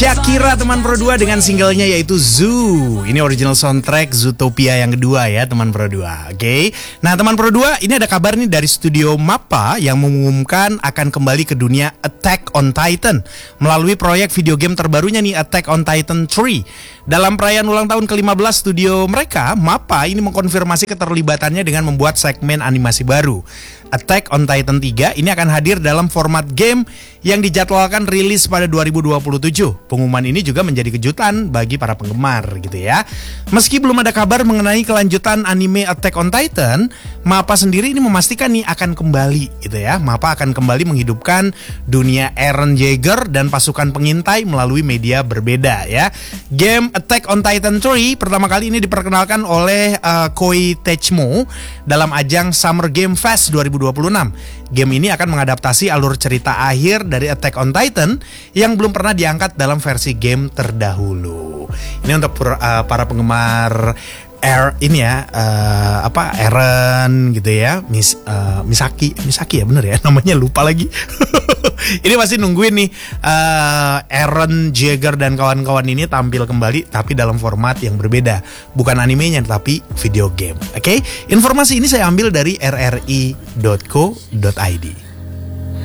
Shakira teman Pro 2 dengan singlenya yaitu Zoo. Ini original soundtrack Zootopia yang kedua ya teman Pro 2. Oke. Nah teman Pro 2, ini ada kabar nih dari studio MAPPA yang mengumumkan akan kembali ke dunia Attack on Titan melalui proyek video game terbarunya nih, Attack on Titan 3. Dalam perayaan ulang tahun ke-15 studio mereka, MAPPA ini mengkonfirmasi keterlibatannya dengan membuat segmen animasi baru. Attack on Titan 3 ini akan hadir dalam format game yang dijadwalkan rilis pada 2027. Pengumuman ini juga menjadi kejutan bagi para penggemar gitu ya. Meski belum ada kabar mengenai kelanjutan anime Attack on Titan, MAPPA sendiri ini memastikan nih akan kembali gitu ya. MAPPA akan kembali menghidupkan dunia Eren Jaeger dan pasukan pengintai melalui media berbeda ya. Game Attack on Titan 3 pertama kali ini diperkenalkan oleh Koei Tecmo dalam ajang Summer Game Fest 2026. Game ini akan mengadaptasi alur cerita akhir dari Attack on Titan yang belum pernah diangkat dalam versi game terdahulu. Ini untuk para penggemar Eren gitu ya, Misaki ya bener ya namanya, lupa lagi. Ini masih nungguin nih Eren Jaeger dan kawan-kawan ini tampil kembali tapi dalam format yang berbeda, bukan animenya tapi video game. Oke? Informasi ini saya ambil dari rri.co.id.